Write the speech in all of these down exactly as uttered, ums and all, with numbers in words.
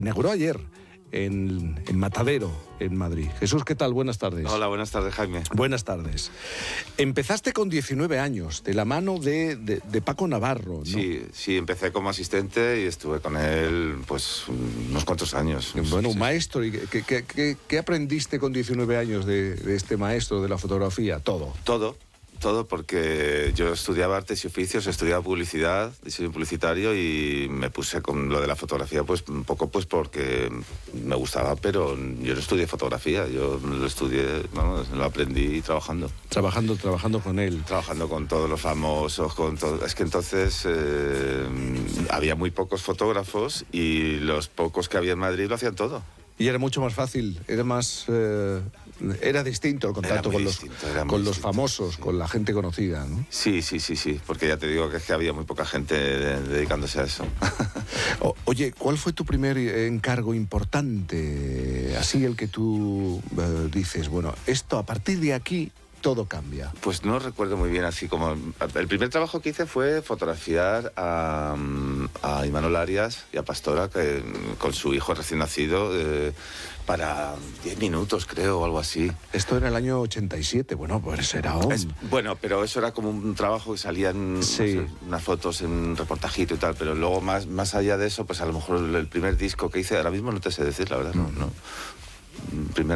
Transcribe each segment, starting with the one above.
inauguró ayer en, en Matadero, en Madrid. Jesús, ¿qué tal? Buenas tardes. Hola, buenas tardes, Jaime. Buenas tardes. Empezaste con diecinueve años, de la mano de, de, de Paco Navarro, ¿no? Sí, sí, empecé como asistente y estuve con él pues unos cuantos años. Bueno, un sí. maestro. ¿Y qué, qué, qué, qué aprendiste con diecinueve años de, de este maestro de la fotografía? Todo. Todo. Todo porque yo estudiaba artes y oficios, estudiaba publicidad, diseño publicitario y me puse con lo de la fotografía pues un poco pues porque me gustaba, pero yo no estudié fotografía, yo lo estudié, vamos, lo aprendí trabajando. Trabajando, trabajando con él. Trabajando con todos los famosos, con todo. Es que entonces eh, había muy pocos fotógrafos y los pocos que había en Madrid lo hacían todo. Y era mucho más fácil, era más... Eh, era distinto el contacto con, los, con los famosos, sí. Con la gente conocida, ¿no? Sí, sí, sí, sí, porque ya te digo que es que había muy poca gente de, dedicándose a eso. o, oye, ¿cuál fue tu primer encargo importante? Así el que tú eh, dices, bueno, esto a partir de aquí... todo cambia. Pues no recuerdo muy bien, así como... El primer trabajo que hice fue fotografiar a, a Imanol Arias y a Pastora, que, con su hijo recién nacido, eh, para diez minutos, creo, o algo así. Esto era el año ochenta y siete, bueno, pues era aún... Es, bueno, pero eso era como un trabajo que salían sí. no sé, unas fotos en un reportajito y tal, pero luego más, más allá de eso, pues a lo mejor el primer disco que hice, ahora mismo no te sé decir, la verdad, no... no. Primer...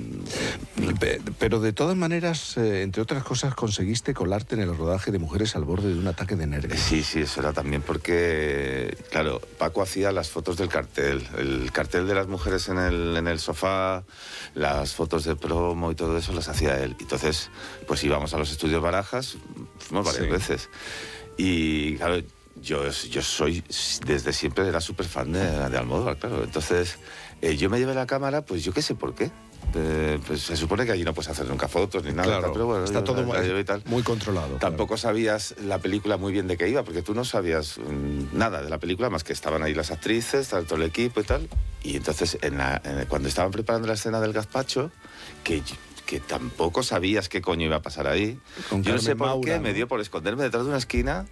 Pero de todas maneras, eh, entre otras cosas, conseguiste colarte en el rodaje de Mujeres al borde de un ataque de nervios. Sí, sí, eso era también porque, claro, Paco hacía las fotos del cartel, el cartel de las mujeres en el, en el sofá, las fotos de promo y todo eso las hacía él. Entonces, pues íbamos a los estudios Barajas, fuimos varias sí. veces. Y, claro, yo, yo soy, desde siempre era súper fan de, de Almodóvar, claro. Entonces... Eh, yo me llevé la cámara, pues yo qué sé por qué. Eh, pues se supone que allí no puedes hacer nunca fotos ni nada, claro, tal, pero bueno, está todo la, la y tal. muy controlado. Tampoco claro. sabías la película muy bien de qué iba, porque tú no sabías mmm, nada de la película, más que estaban ahí las actrices, todo el equipo y tal. Y entonces, en la, en, cuando estaban preparando la escena del gazpacho, que... que tampoco sabías qué coño iba a pasar ahí. Con yo no sé por Maura, qué, ¿no? me dio por esconderme detrás de una esquina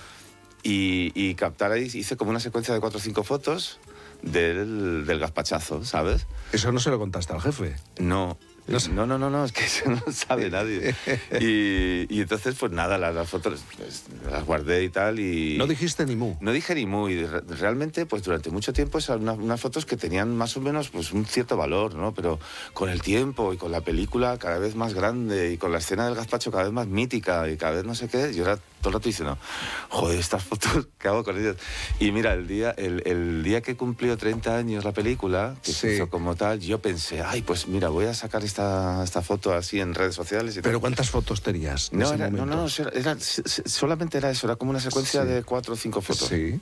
y, y captar ahí, hice como una secuencia de cuatro o cinco fotos del, del gazpachazo, ¿sabes? ¿Eso no se lo contaste al jefe? No. No, no, no, no, no, es que eso no sabe nadie. Y, y entonces, pues nada, las, las fotos pues, las guardé y tal y... ¿No dijiste ni mu? No dije ni mu y re, realmente, pues durante mucho tiempo esas unas, unas fotos que tenían más o menos pues un cierto valor, ¿no? Pero con el tiempo y con la película cada vez más grande y con la escena del gazpacho cada vez más mítica y cada vez no sé qué, yo era todo el rato diciendo, joder, estas fotos, ¿qué hago con ellas? Y mira, el día, el, el día que cumplió treinta años la película, que sí. se hizo como tal, yo pensé, ay, pues mira, voy a sacar esta, esta foto así en redes sociales y ¿Pero tal. cuántas fotos tenías en no, ese era, momento? no, no, era, era, solamente era eso, era como una secuencia sí. de cuatro o cinco fotos. Sí.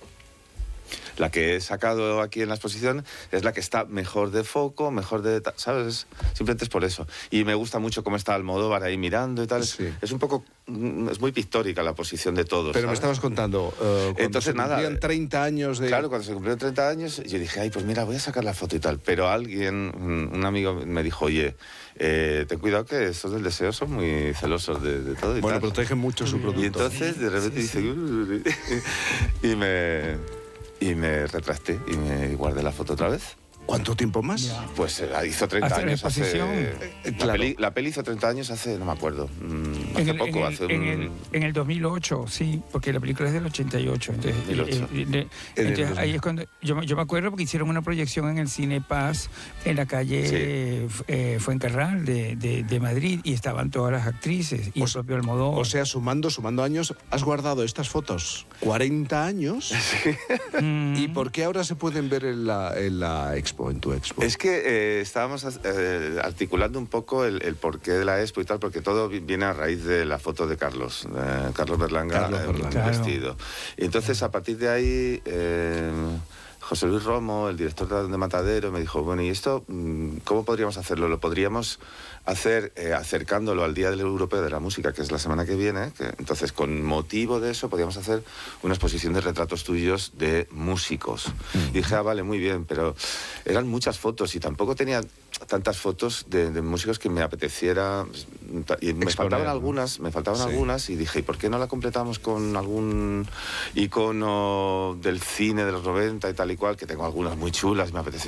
La que he sacado aquí en la exposición es la que está mejor de foco, mejor de... ¿Sabes? Simplemente es por eso. Y me gusta mucho cómo está Almodóvar ahí mirando y tal. Sí. Es un poco... Es muy pictórica la posición de todos. Pero ¿sabes? me estabas contando, uh, cuando Entonces, se nada, cumplían treinta años de... Claro, cuando se cumplieron treinta años, yo dije, ay, pues mira, voy a sacar la foto y tal. Pero alguien, un amigo me dijo, oye, eh, ten cuidado que estos del deseo son muy celosos de, de todo y bueno, tal. protegen mucho su producto. Y entonces, de repente, sí, dice... Sí. y me... Y me retracté y me guardé la foto otra vez. ¿Cuánto tiempo más? Ya. Pues eh, hizo treinta hace años. Hace, eh, la, claro. peli, la peli hizo treinta años hace, no me acuerdo, mmm, hace en el, poco. en el, hace en, un... el, en el dos mil ocho, sí, porque la película es del ochenta y ocho. Entonces, dos mil ocho. Eh, eh, eh, entonces ahí es cuando... Yo, yo me acuerdo porque hicieron una proyección en el Cine Paz, en la calle sí. eh, Fuencarral de, de, de Madrid, y estaban todas las actrices, y o, el propio Almodóvar. O sea, sumando, sumando años, has guardado estas fotos cuarenta años. Sí. ¿Y por qué ahora se pueden ver en la, en la expo, en tu expo? Es que eh, estábamos eh, articulando un poco el, el porqué de la expo y tal, porque todo viene a raíz de la foto de Carlos, de Carlos Berlanga, Carlos Berlanga. Claro. Vestido. Y entonces, a partir de ahí... Eh, José Luis Romo, el director de Matadero, me dijo, bueno, ¿y esto cómo podríamos hacerlo? Lo podríamos hacer eh, acercándolo al Día del Europeo de la Música, que es la semana que viene. Que, entonces, con motivo de eso, podríamos hacer una exposición de retratos tuyos de músicos. Mm. Y dije, ah, vale, muy bien, pero eran muchas fotos y tampoco tenía... tantas fotos de, de músicos que me apeteciera, y me Exponer, faltaban ¿no? algunas, me faltaban Sí. algunas y dije, ¿y por qué no la completamos con algún icono del cine de los noventa y tal y cual? Que tengo algunas muy chulas, me apetece